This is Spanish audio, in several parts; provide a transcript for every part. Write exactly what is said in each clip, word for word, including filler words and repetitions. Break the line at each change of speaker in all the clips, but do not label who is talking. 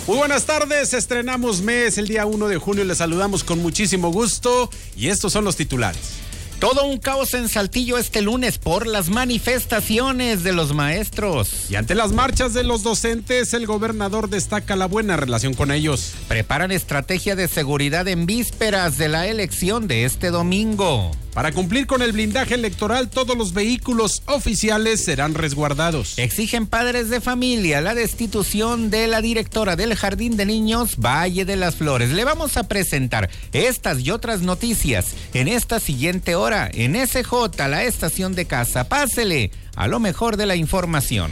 Muy buenas tardes, estrenamos mes el día uno de junio, les saludamos con muchísimo gusto y estos son los titulares.
Todo un caos en Saltillo este lunes por las manifestaciones de los maestros.
Y ante las marchas de los docentes, el gobernador destaca la buena relación con ellos.
Preparan estrategia de seguridad en vísperas de la elección de este domingo.
Para cumplir con el blindaje electoral, todos los vehículos oficiales serán resguardados.
Exigen padres de familia la destitución de la directora del Jardín de Niños Valle de las Flores. Le vamos a presentar estas y otras noticias en esta siguiente hora en S J, la estación de casa. Pásele a lo mejor de la información.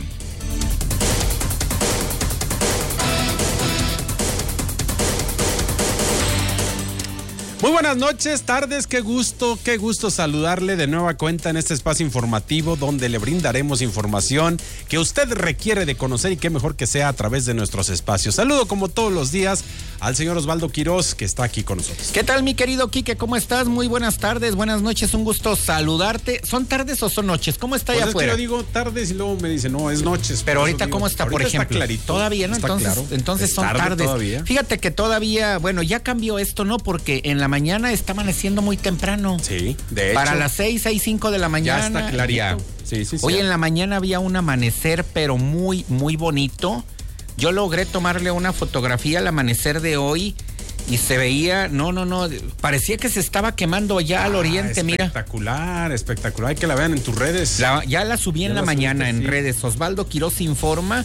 Muy buenas noches, tardes, qué gusto, qué gusto saludarle de nueva cuenta en este espacio informativo donde le brindaremos información que usted requiere de conocer y qué mejor que sea a través de nuestros espacios. Saludo como todos los días al señor Osvaldo Quiroz que está aquí con nosotros.
¿Qué tal, mi querido Quique? ¿Cómo estás? Muy buenas tardes, buenas noches, un gusto saludarte. ¿Son tardes o son noches? ¿Cómo está
pues
allá
es
afuera?
Que yo digo tardes y luego me dicen, no, es noches.
Pero ahorita, digo, ¿cómo está, por ejemplo?
Está clarito.
Todavía, ¿no?
Está
entonces,
claro.
entonces son
tarde
tardes.
Todavía.
Fíjate que todavía, bueno, ya cambió esto, ¿no? Porque en la mañana está amaneciendo muy temprano.
Sí, de hecho.
Para las seis, seis, cinco de la mañana.
Ya está clarito. Ya. Sí, sí, sí.
Hoy en la mañana había un amanecer, pero muy, muy bonito. Yo logré tomarle una fotografía al amanecer de hoy y se veía, no, no, no, parecía que se estaba quemando ya ah, al oriente,
espectacular,
mira.
Espectacular, espectacular. Hay que la vean en tus redes.
La, ya la subí ya en la, la mañana subiste, en sí. redes. Osvaldo Quiroz informa.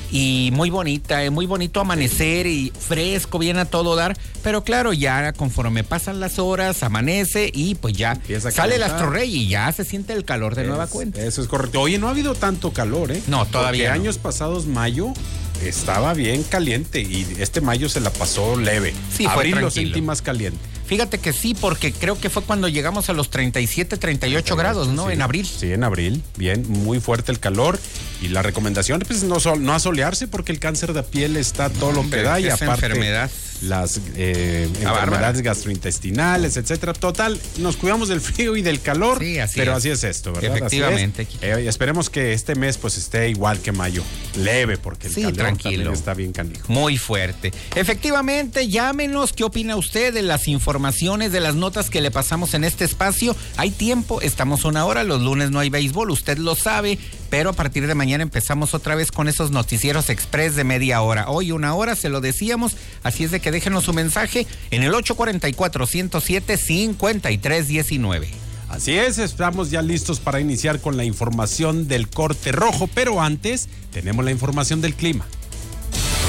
Y muy bonita, eh, muy bonito amanecer y fresco, bien a todo dar. Pero claro, ya conforme pasan las horas, amanece y pues ya sale el Astro Rey y ya se siente el calor de es, nueva cuenta.
Eso es correcto. Oye, no ha habido tanto calor, ¿eh?
No, todavía
Porque
no.
años pasados, mayo, estaba bien caliente y este mayo se la pasó leve.
Sí, fue
Abril
tranquilo.
Lo sentí más caliente.
Fíjate que sí, porque creo que fue cuando llegamos a los treinta y siete, treinta y ocho grados, ¿no?
Sí,
en abril.
Sí, en abril. Bien, muy fuerte el calor. Y la recomendación, pues, no, sol, no asolearse porque el cáncer de piel está todo lo que da. Y aparte,
enfermedad.
las eh, enfermedades gastrointestinales, etcétera. Total, nos cuidamos del frío y del calor.
Sí, así
pero
es.
así es esto, ¿verdad?
Efectivamente.
Así es. Eh, esperemos que este mes, pues, esté igual que mayo. Leve, porque el
sí,
calor
tranquilo.
también está bien canijo.
Muy fuerte. Efectivamente, llámenos. ¿Qué opina usted de las informaciones, de las notas que le pasamos en este espacio? Hay tiempo, estamos una hora, los lunes no hay béisbol, usted lo sabe, pero a partir de mañana empezamos otra vez con esos noticieros express de media hora. Hoy una hora, se lo decíamos, así es de que déjenos su mensaje en el ocho cuatro cuatro, uno cero siete, cinco tres uno nueve.
Así es, estamos ya listos para iniciar con la información del corte rojo, pero antes tenemos la información del clima.